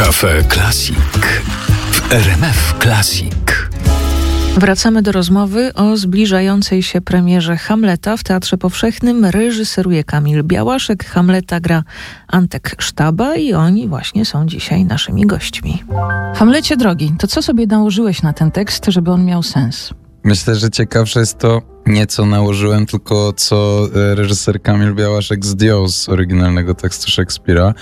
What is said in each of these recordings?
Cafe Classic w RMF Classic. Wracamy do rozmowy o zbliżającej się premierze Hamleta w Teatrze Powszechnym. Reżyseruje Kamil Białaszek, Hamleta gra Antek Sztaba i oni właśnie są dzisiaj naszymi gośćmi. Hamlecie drogi, to co sobie nałożyłeś na ten tekst, żeby on miał sens? Myślę, że ciekawsze jest to nie co nałożyłem, tylko co reżyser Kamil Białaszek zdjął z oryginalnego tekstu Szekspira,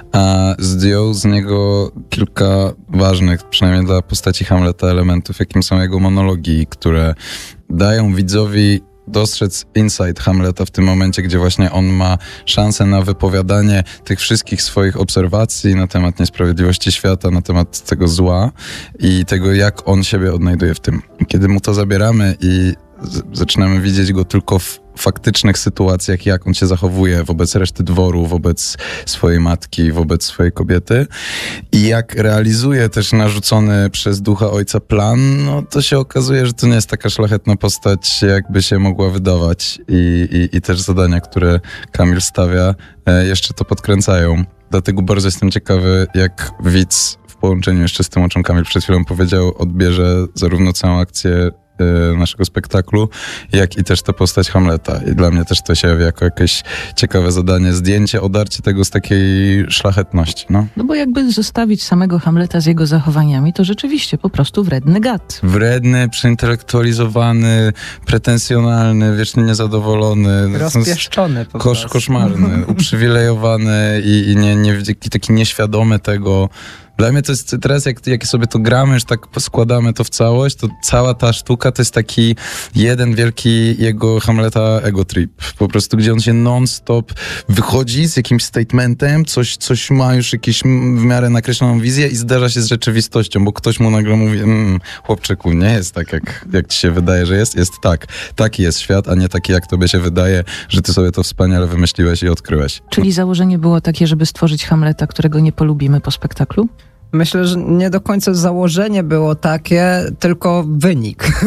a zdjął z niego kilka ważnych, przynajmniej dla postaci Hamleta, elementów, jakim są jego monologi, które dają widzowi dostrzec insight Hamleta w tym momencie, gdzie właśnie on ma szansę na wypowiadanie tych wszystkich swoich obserwacji na temat niesprawiedliwości świata, na temat tego zła i tego, jak on siebie odnajduje w tym. Kiedy mu to zabieramy i zaczynamy widzieć go tylko w faktycznych sytuacjach, jak on się zachowuje wobec reszty dworu, wobec swojej matki, wobec swojej kobiety i jak realizuje też narzucony przez ducha ojca plan, no to się okazuje, że to nie jest taka szlachetna postać, jakby się mogła wydawać i też zadania, które Kamil stawia, jeszcze to podkręcają. Dlatego bardzo jestem ciekawy, jak widz w połączeniu jeszcze z tym, o czym Kamil przed chwilą powiedział, odbierze zarówno całą akcję naszego spektaklu, jak i też tę postać Hamleta. I dla mnie też to się jawi jako jakieś ciekawe zadanie, zdjęcie, odarcie tego z takiej szlachetności. No bo jakby zostawić samego Hamleta z jego zachowaniami, to rzeczywiście po prostu wredny gad. Wredny, przeintelektualizowany, pretensjonalny, wiecznie niezadowolony. Rozpieszczony po prostu. Koszmarny, uprzywilejowany i taki nieświadomy tego. Dla mnie to jest teraz, jak sobie to gramy, już tak składamy to w całość, to cała ta sztuka to jest taki jeden wielki jego Hamleta ego trip. Po prostu, gdzie on się non-stop wychodzi z jakimś statementem, coś ma już jakąś w miarę nakreśloną wizję i zdarza się z rzeczywistością, bo ktoś mu nagle mówi, chłopczyku, nie jest tak, jak ci się wydaje, że jest tak. Taki jest świat, a nie taki, jak tobie się wydaje, że ty sobie to wspaniale wymyśliłeś i odkryłeś. Czyli założenie było takie, żeby stworzyć Hamleta, którego nie polubimy po spektaklu? Myślę, że nie do końca założenie było takie, tylko wynik.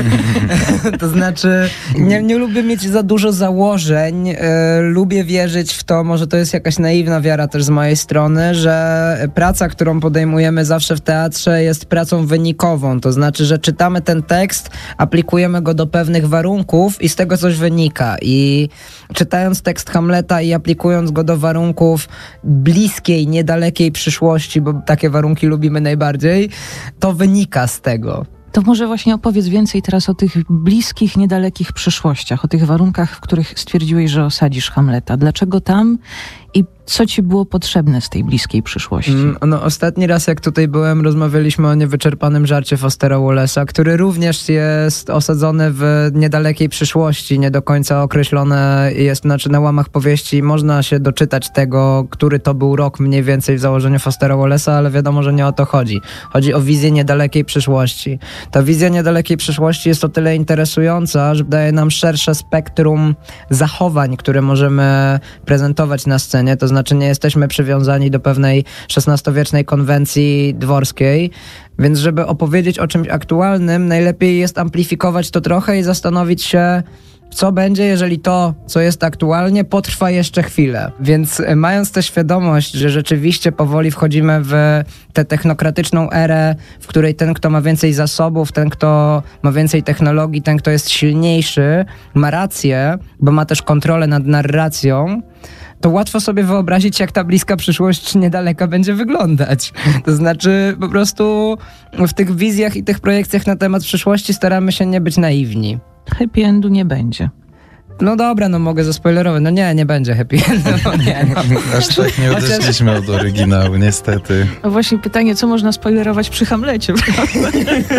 To znaczy, nie lubię mieć za dużo założeń. Lubię wierzyć w to, może to jest jakaś naiwna wiara też z mojej strony, że praca, którą podejmujemy zawsze w teatrze, jest pracą wynikową. To znaczy, że czytamy ten tekst, aplikujemy go do pewnych warunków i z tego coś wynika. I czytając tekst Hamleta i aplikując go do warunków bliskiej, niedalekiej przyszłości, bo takie warunki lubimy najbardziej, to wynika z tego. To może właśnie opowiedz więcej teraz o tych bliskich, niedalekich przyszłościach, o tych warunkach, w których stwierdziłeś, że osadzisz Hamleta. Dlaczego tam i co ci było potrzebne z tej bliskiej przyszłości? No, ostatni raz, jak tutaj byłem, rozmawialiśmy o niewyczerpanym żarcie Fostera Wallace'a, który również jest osadzony w niedalekiej przyszłości, nie do końca określone jest, na łamach powieści można się doczytać tego, który to był rok mniej więcej w założeniu Fostera Wallace'a, ale wiadomo, że nie o to chodzi. Chodzi o wizję niedalekiej przyszłości. Ta wizja niedalekiej przyszłości jest o tyle interesująca, że daje nam szersze spektrum zachowań, które możemy prezentować na scenie, to znaczy nie jesteśmy przywiązani do pewnej XVI-wiecznej konwencji dworskiej, więc żeby opowiedzieć o czymś aktualnym, najlepiej jest amplifikować to trochę i zastanowić się, co będzie, jeżeli to, co jest aktualnie, potrwa jeszcze chwilę. Więc mając tę świadomość, że rzeczywiście powoli wchodzimy w tę technokratyczną erę, w której ten, kto ma więcej zasobów, ten, kto ma więcej technologii, ten, kto jest silniejszy, ma rację, bo ma też kontrolę nad narracją, to łatwo sobie wyobrazić, jak ta bliska przyszłość niedaleka będzie wyglądać. To znaczy po prostu w tych wizjach i tych projekcjach na temat przyszłości staramy się nie być naiwni. Happy endu nie będzie. No dobra, mogę zaspoilerować. Nie będzie happy endu. Aż tak nie odeszliśmy od oryginału, niestety. No właśnie pytanie, co można spoilerować przy Hamlecie, prawda?